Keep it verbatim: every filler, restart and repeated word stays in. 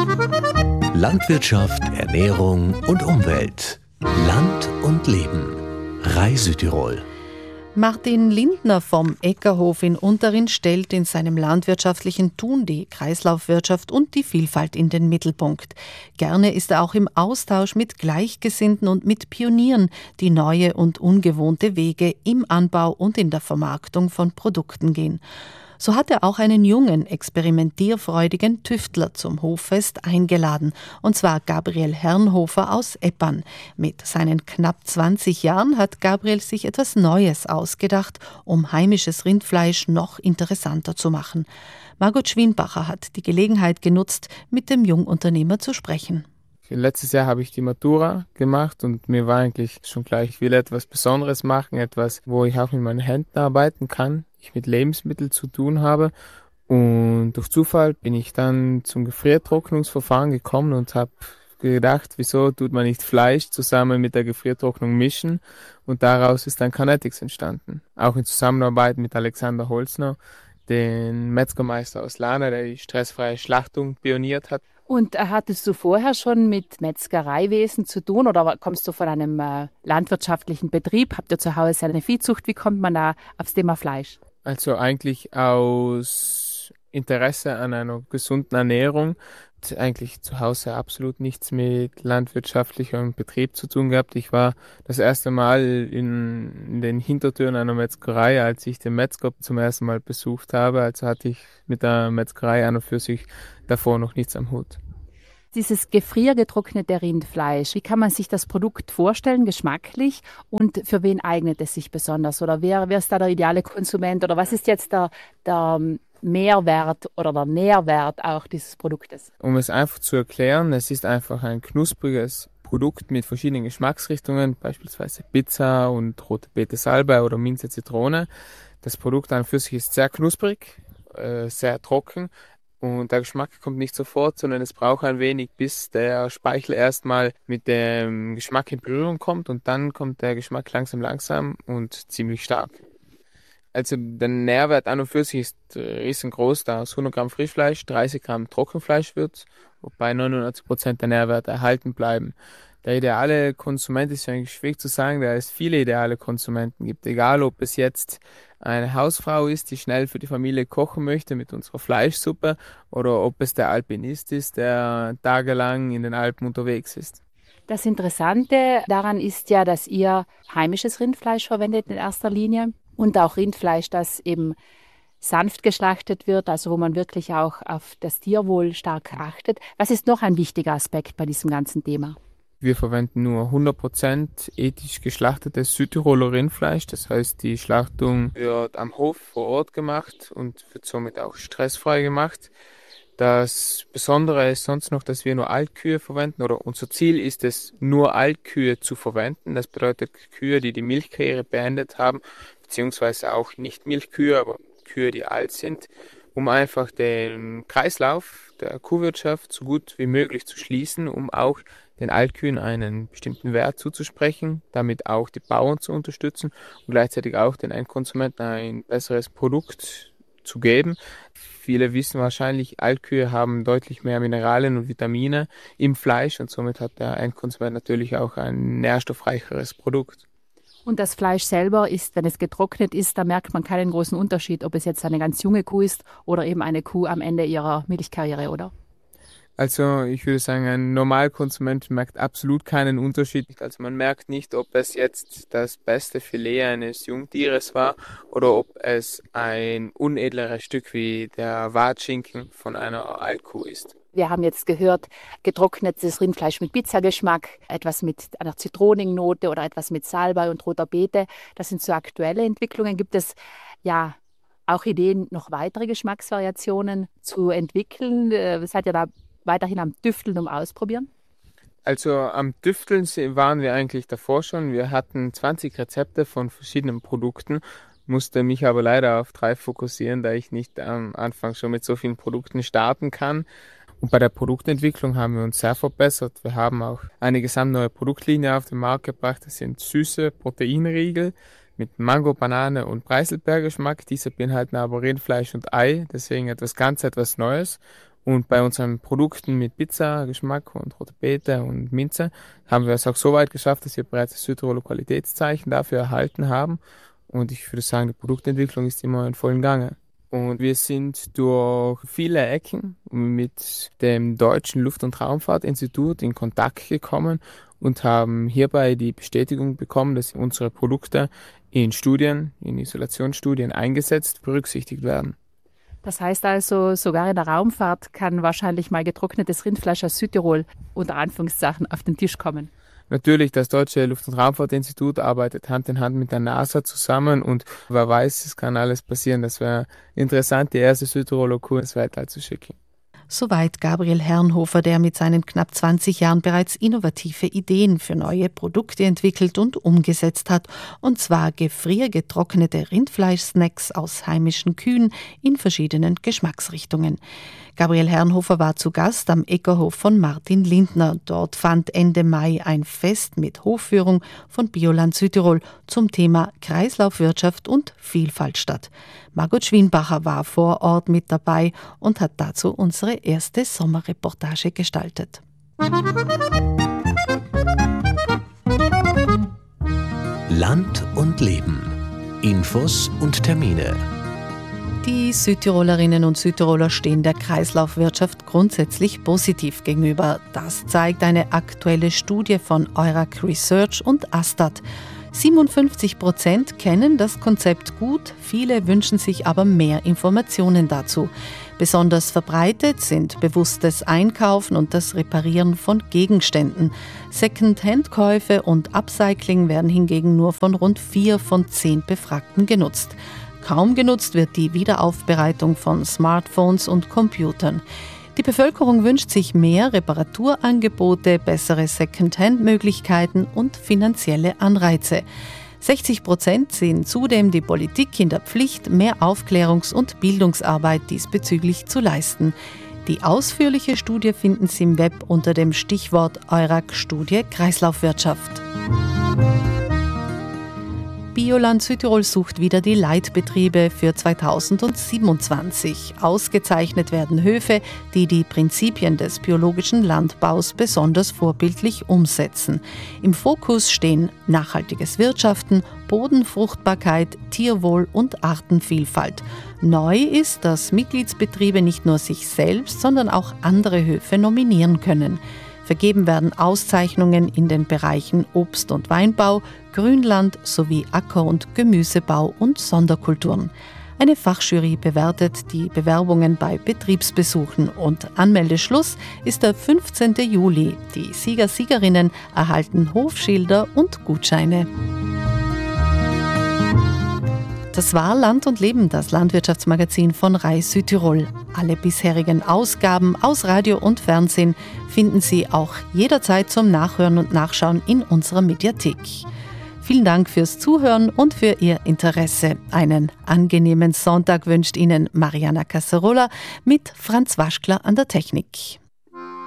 Landwirtschaft, Ernährung und Umwelt. Land und Leben. R A I Südtirol. Martin Lindner vom Äckerhof in Unterrin stellt in seinem landwirtschaftlichen Tun die Kreislaufwirtschaft und die Vielfalt in den Mittelpunkt. Gerne ist er auch im Austausch mit Gleichgesinnten und mit Pionieren, die neue und ungewohnte Wege im Anbau und in der Vermarktung von Produkten gehen. So hat er auch einen jungen, experimentierfreudigen Tüftler zum Hoffest eingeladen, und zwar Gabriel Herrnhofer aus Eppern. Mit seinen knapp zwanzig Jahren hat Gabriel sich etwas Neues ausgedacht, um heimisches Rindfleisch noch interessanter zu machen. Margot Schwienbacher hat die Gelegenheit genutzt, mit dem Jungunternehmer zu sprechen. Letztes Jahr habe ich die Matura gemacht und mir war eigentlich schon klar, ich will etwas Besonderes machen, etwas, wo ich auch mit meinen Händen arbeiten kann, ich mit Lebensmitteln zu tun habe. Und durch Zufall bin ich dann zum Gefriertrocknungsverfahren gekommen und habe gedacht, wieso tut man nicht Fleisch zusammen mit der Gefriertrocknung mischen, und daraus ist dann Canetics entstanden. Auch in Zusammenarbeit mit Alexander Holzner, den Metzgermeister aus Lana, der die stressfreie Schlachtung pioniert hat. Und äh, hattest du vorher schon mit Metzgereiwesen zu tun oder kommst du von einem äh, landwirtschaftlichen Betrieb? Habt ihr zu Hause eine Viehzucht? Wie kommt man da aufs Thema Fleisch? Also eigentlich aus Interesse an einer gesunden Ernährung. Eigentlich zu Hause absolut nichts mit landwirtschaftlichem Betrieb zu tun gehabt. Ich war das erste Mal in, in den Hintertüren einer Metzgerei, als ich den Metzger zum ersten Mal besucht habe. Also hatte ich mit der Metzgerei an und für sich davor noch nichts am Hut. Dieses gefriergetrocknete Rindfleisch, wie kann man sich das Produkt vorstellen, geschmacklich, und für wen eignet es sich besonders? Oder wer, wer ist da der ideale Konsument? Oder was ist jetzt der, der Mehrwert oder der Nährwert auch dieses Produktes? Um es einfach zu erklären, es ist einfach ein knuspriges Produkt mit verschiedenen Geschmacksrichtungen, beispielsweise Pizza und rote Beete Salbei oder Minze Zitrone. Das Produkt an und für sich ist sehr knusprig, äh, sehr trocken. Und der Geschmack kommt nicht sofort, sondern es braucht ein wenig, bis der Speichel erstmal mit dem Geschmack in Berührung kommt, und dann kommt der Geschmack langsam, langsam und ziemlich stark. Also der Nährwert an und für sich ist riesengroß, da aus hundert Gramm Frischfleisch dreißig Gramm Trockenfleisch wird, wobei neunundneunzig Prozent der Nährwerte erhalten bleiben. Der ideale Konsument ist ja eigentlich schwierig zu sagen, da es viele ideale Konsumenten gibt. Egal, ob es jetzt eine Hausfrau ist, die schnell für die Familie kochen möchte mit unserer Fleischsuppe, oder ob es der Alpinist ist, der tagelang in den Alpen unterwegs ist. Das Interessante daran ist ja, dass ihr heimisches Rindfleisch verwendet in erster Linie und auch Rindfleisch, das eben sanft geschlachtet wird, also wo man wirklich auch auf das Tierwohl stark achtet. Was ist noch ein wichtiger Aspekt bei diesem ganzen Thema? Wir verwenden nur hundert Prozent ethisch geschlachtetes Südtiroler Rindfleisch. Das heißt, die Schlachtung wird am Hof vor Ort gemacht und wird somit auch stressfrei gemacht. Das Besondere ist sonst noch, dass wir nur Altkühe verwenden, oder unser Ziel ist es, nur Altkühe zu verwenden. Das bedeutet Kühe, die die Milchkehre beendet haben, beziehungsweise auch nicht Milchkühe, aber Kühe, die alt sind, um einfach den Kreislauf der Kuhwirtschaft so gut wie möglich zu schließen, um auch den Altkühen einen bestimmten Wert zuzusprechen, damit auch die Bauern zu unterstützen und gleichzeitig auch den Endkonsumenten ein besseres Produkt zu geben. Viele wissen wahrscheinlich, Altkühe haben deutlich mehr Mineralien und Vitamine im Fleisch, und somit hat der Endkonsument natürlich auch ein nährstoffreicheres Produkt. Und das Fleisch selber ist, wenn es getrocknet ist, da merkt man keinen großen Unterschied, ob es jetzt eine ganz junge Kuh ist oder eben eine Kuh am Ende ihrer Milchkarriere, oder? Also ich würde sagen, ein Normalkonsument merkt absolut keinen Unterschied. Also man merkt nicht, ob es jetzt das beste Filet eines Jungtieres war oder ob es ein unedleres Stück wie der Watschinken von einer Altkuh ist. Wir haben jetzt gehört, getrocknetes Rindfleisch mit Pizzageschmack, etwas mit einer Zitronennote oder etwas mit Salbei und roter Beete. Das sind so aktuelle Entwicklungen. Gibt es ja auch Ideen, noch weitere Geschmacksvariationen zu entwickeln? Seid ihr da weiterhin am Düfteln und Ausprobieren? Also am Düfteln waren wir eigentlich davor schon. Wir hatten zwanzig Rezepte von verschiedenen Produkten, musste mich aber leider auf drei fokussieren, da ich nicht am Anfang schon mit so vielen Produkten starten kann. Und bei der Produktentwicklung haben wir uns sehr verbessert. Wir haben auch eine gesamtneue Produktlinie auf den Markt gebracht. Das sind süße Proteinriegel mit Mango, Banane und Preiselbeergeschmack. Diese beinhalten aber Rindfleisch und Ei, deswegen etwas ganz etwas Neues. Und bei unseren Produkten mit Pizza, Geschmack und rote Beete und Minze haben wir es auch so weit geschafft, dass wir bereits das Südtiroler Qualitätszeichen dafür erhalten haben. Und ich würde sagen, die Produktentwicklung ist immer in vollem Gange. Und wir sind durch viele Ecken mit dem Deutschen Luft- und Raumfahrtinstitut in Kontakt gekommen und haben hierbei die Bestätigung bekommen, dass unsere Produkte in Studien, in Isolationsstudien eingesetzt, berücksichtigt werden. Das heißt also, sogar in der Raumfahrt kann wahrscheinlich mal getrocknetes Rindfleisch aus Südtirol unter Anführungszeichen auf den Tisch kommen. Natürlich, das Deutsche Luft- und Raumfahrtinstitut arbeitet Hand in Hand mit der NASA zusammen und wer weiß, es kann alles passieren. Das wäre interessant, die erste Südtiroler Kuh ins Weltall zu schicken. Soweit Gabriel Herrenhofer, der mit seinen knapp zwanzig Jahren bereits innovative Ideen für neue Produkte entwickelt und umgesetzt hat, und zwar gefriergetrocknete Rindfleischsnacks aus heimischen Kühen in verschiedenen Geschmacksrichtungen. Gabriel Herrenhofer war zu Gast am Äckerhof von Martin Lindner. Dort fand Ende Mai ein Fest mit Hofführung von Bioland Südtirol zum Thema Kreislaufwirtschaft und Vielfalt statt. Margot Schwienbacher war vor Ort mit dabei und hat dazu unsere erste Sommerreportage gestaltet. Land und Leben. Infos und Termine. Die Südtirolerinnen und Südtiroler stehen der Kreislaufwirtschaft grundsätzlich positiv gegenüber. Das zeigt eine aktuelle Studie von Eurac Research und Astat. siebenundfünfzig Prozent kennen das Konzept gut, viele wünschen sich aber mehr Informationen dazu. Besonders verbreitet sind bewusstes Einkaufen und das Reparieren von Gegenständen. Second-Hand-Käufe und Upcycling werden hingegen nur von rund vier von zehn Befragten genutzt. Kaum genutzt wird die Wiederaufbereitung von Smartphones und Computern. Die Bevölkerung wünscht sich mehr Reparaturangebote, bessere Second-Hand-Möglichkeiten und finanzielle Anreize. sechzig Prozent sehen zudem die Politik in der Pflicht, mehr Aufklärungs- und Bildungsarbeit diesbezüglich zu leisten. Die ausführliche Studie finden Sie im Web unter dem Stichwort Eurac-Studie Kreislaufwirtschaft. Bioland Südtirol sucht wieder die Leitbetriebe für zweitausendsiebenundzwanzig. Ausgezeichnet werden Höfe, die die Prinzipien des biologischen Landbaus besonders vorbildlich umsetzen. Im Fokus stehen nachhaltiges Wirtschaften, Bodenfruchtbarkeit, Tierwohl und Artenvielfalt. Neu ist, dass Mitgliedsbetriebe nicht nur sich selbst, sondern auch andere Höfe nominieren können. Vergeben werden Auszeichnungen in den Bereichen Obst- und Weinbau, Grünland sowie Acker- und Gemüsebau und Sonderkulturen. Eine Fachjury bewertet die Bewerbungen bei Betriebsbesuchen und Anmeldeschluss ist der fünfzehnten Juli. Die Sieger, Siegerinnen erhalten Hofschilder und Gutscheine. Das war Land und Leben, das Landwirtschaftsmagazin von R A I Südtirol. Alle bisherigen Ausgaben aus Radio und Fernsehen finden Sie auch jederzeit zum Nachhören und Nachschauen in unserer Mediathek. Vielen Dank fürs Zuhören und für Ihr Interesse. Einen angenehmen Sonntag wünscht Ihnen Mariana Casarola mit Franz Waschkler an der Technik.